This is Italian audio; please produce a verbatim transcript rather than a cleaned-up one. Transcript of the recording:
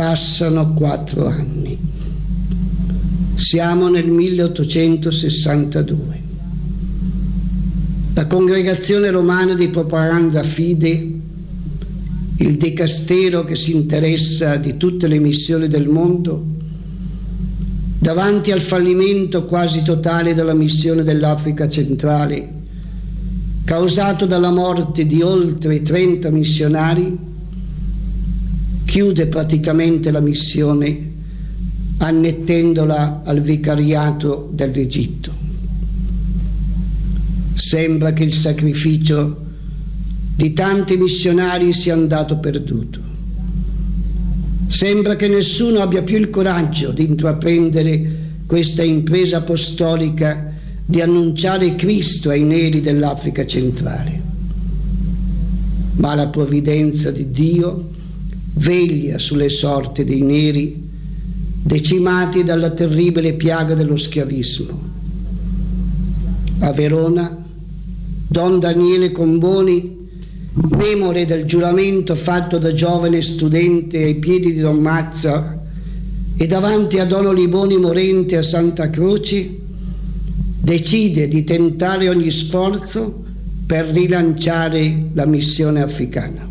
Passano quattro anni. Siamo nel milleottocentosessantadue. La Congregazione Romana di Propaganda Fide, il dicastero che si interessa di tutte le missioni del mondo, davanti al fallimento quasi totale della missione dell'Africa centrale, causato dalla morte di oltre trenta missionari, chiude praticamente la missione annettendola al vicariato dell'Egitto. Sembra che il sacrificio di tanti missionari sia andato perduto. Sembra che nessuno abbia più il coraggio di intraprendere questa impresa apostolica di annunciare Cristo ai neri dell'Africa centrale. Ma la provvidenza di Dio veglia sulle sorti dei neri decimati dalla terribile piaga dello schiavismo. A Verona, Don Daniele Comboni, memore del giuramento fatto da giovane studente ai piedi di Don Mazza e davanti a Don Oliboni morente a Santa Croce, decide di tentare ogni sforzo per rilanciare la missione africana.